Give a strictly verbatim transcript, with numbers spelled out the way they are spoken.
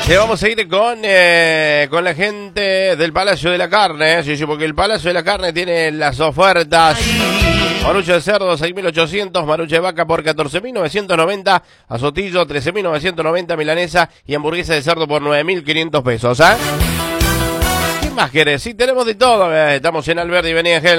Che, vamos a ir con, eh, con la gente del Palacio de la Carne, ¿eh? Sí, sí, porque el Palacio de la Carne tiene las ofertas. Marucha de cerdo, seis mil ochocientos, marucha de vaca por catorce mil novecientos noventa, azotillo, trece mil novecientos noventa, milanesa y hamburguesa de cerdo por nueve mil quinientos pesos, ¿eh? ¿Qué más querés? Sí, tenemos de todo, eh. Estamos en Alberdi, Avenida Gel.